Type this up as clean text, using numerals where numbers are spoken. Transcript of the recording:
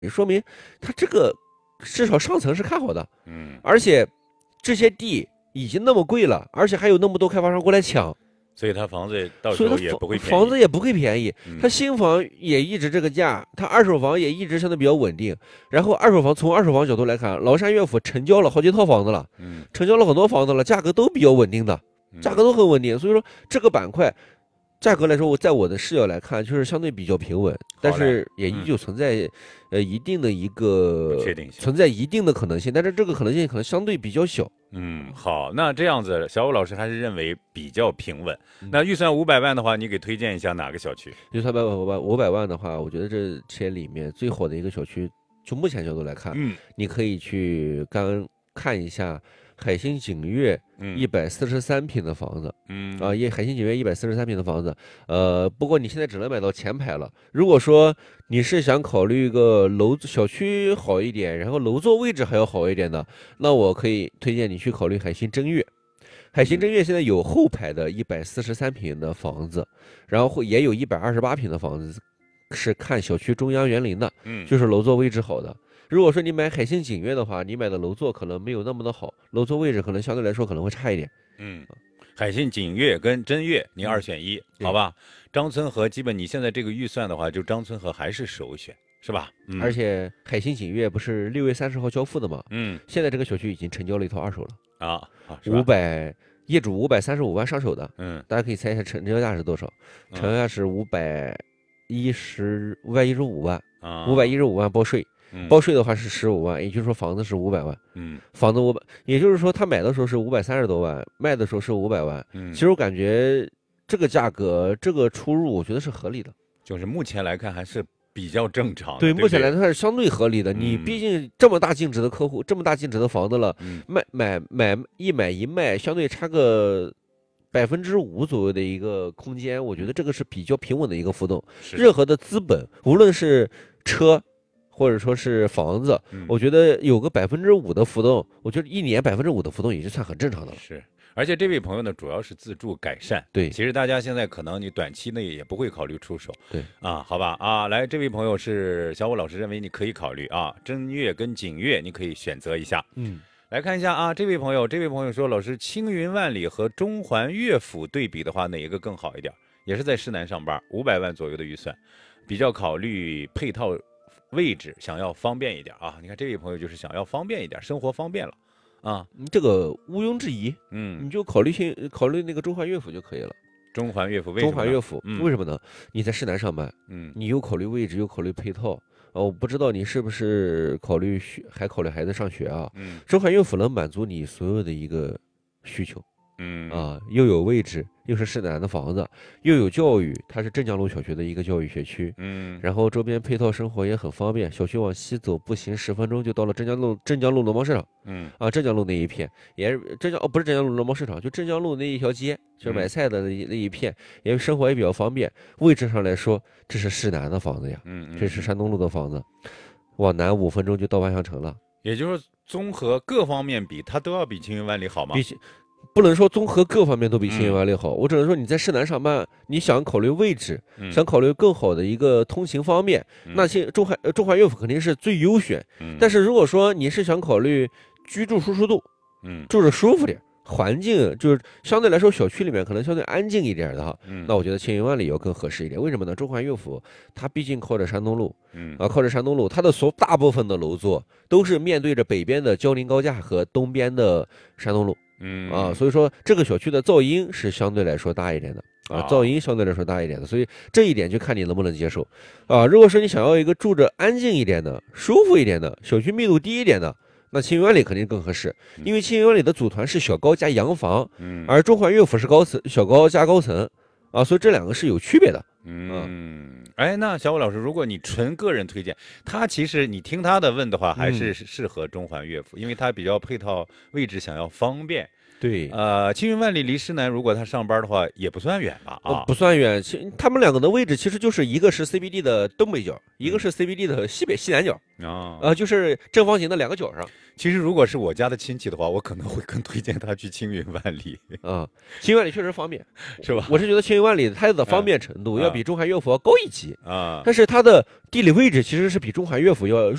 说明它这个至少上层是看好的， 嗯， 而且这些地已经那么贵了，而且还有那么多开发商过来抢， 所以他房子到时所以它候也不会便宜。 房子也不会便宜。 嗯它新房也一直这个价，它二手房也一直相对比较稳定。然后从二手房角度来看，崂山乐府成交了好几套房子了， 嗯， 成交了很多房子了，价格都比较稳定的，价格都很稳定。所以说这个板块价格来说，在我的视角来看，就是相对比较平稳，但是也依旧存在一定的一个不确定性， 存在一定的可能性，但是这个可能性可能相对比较小。 好，那这样子，小武老师还是认为比较平稳。那预算500万的话，你给推荐一下哪个小区？ 预算500万的话，我觉得这些里面最好的一个小区，就目前角度来看，你可以去看一下海星景悦143平的房子，海星景悦143平的房子，不过你现在只能买到前排了。如果说你是想考虑一个小区好一点，然后楼座位置还要好一点的，那我可以推荐你去考虑海星真悦。海星真悦现在有后排的143平的房子，然后也有128平的房子，是看小区中央园林的，就是楼座位置好的。如果说你买海星景悦的话，你买的楼座可能没有那么的好，楼座位置可能相对来说可能会差一点。 海信景悦跟真悦，你2选1，好吧？张村河基本你现在这个预算的话，就张村河还是首选，是吧？ 而且海信景悦不是6月30号交付的吗？现在这个小区已经成交了一套二手了业主535万上手的，大家可以猜一下成交价是多少？成交价是515万，515万包税。包税的话是15万，也就是说房子是500万。房子也就是说他买的时候是530多万，卖的时候是500万。其实我感觉这个价格这个出入，我觉得是合理的， 就是目前来看还是比较正常的。 对，目前来看是相对合理的。你毕竟这么大净值的客户，这么大净值的房子了，一买一卖，相对差个5%左右的一个空间，我觉得这个是比较平稳的一个浮动。任何的资本，无论是车或者说是房子，我觉得有个5%的浮动，我觉得一年5%的浮动也就算很正常的了。 是，而且这位朋友呢，主要是自住改善。 对， 其实大家现在可能你短期内也不会考虑出手。 对好吧来，这位朋友是小武老师认为你可以考虑真悦跟景悦你可以选择一下。来看一下这位朋友说，老师，青云万里和中环乐府对比的话，哪一个更好一点？也是在市南上班，500万左右的预算，比较考虑配套位置，想要方便一点你看这位朋友就是想要方便一点，生活方便了这个毋庸置疑。你就考虑那个中环乐府就可以了。 中环乐府为什么呢？你在市南上班，你又考虑位置，又考虑配套。我不知道你是不是还考虑孩子上学中环乐府能满足你所有的一个需求。又有位置，又是市南的房子，又有教育，它是镇江路小学的一个教育学区。然后周边配套生活也很方便，小区往西走步行10分钟就到了镇江路农贸市场。镇江路那一片也是不是镇江路农贸市场，就镇江路那一条街，就是买菜的那一片，也生活也比较方便。位置上来说，这是市南的房子呀，这是山东路的房子，往南5分钟就到万象城了。 也就是说，综合各方面比，它都要比青云万里好吗？ 不能说综合各方面都比青云万里好，我只能说你在市南上班，你想考虑位置，想考虑更好的一个通勤方便，那中环乐府肯定是最优选。但是如果说你是想考虑居住舒适度，住着舒服点，环境就是相对来说小区里面可能相对安静一点的那我觉得青云万里要更合适一点。为什么呢？中环乐府它毕竟靠着山东路，靠着山东路，它的大部分的楼座都是面对着北边的交宁高架和东边的山东路。所以说这个小区的噪音是相对来说大一点的噪音相对来说大一点的，所以这一点就看你能不能接受如果说你想要一个住着安静一点的、舒服一点的、小区密度低一点的，那青云万里肯定更合适，因为青云万里的组团是小高加洋房，而中环乐府是小高加高层所以这两个是有区别的。 那小武老师，如果你纯个人推荐，他其实你听他的问的话，还是适合中环乐府，因为他比较配套位置，想要方便。 对， 青云万里离师南，如果他上班的话，也不算远吧？啊， 不算远。他们两个的位置其实就是一个是 CBD 的东北角，一个是 CBD 的西南角。就是正方形的2个角上。 其实如果是我家的亲戚的话，我可能会更推荐他去青云万里。 青云万里确实方便， 是吧？ 我是觉得青云万里它的方便程度要比中韩乐府要高一级啊， 但是它的地理位置其实是比中韩乐府要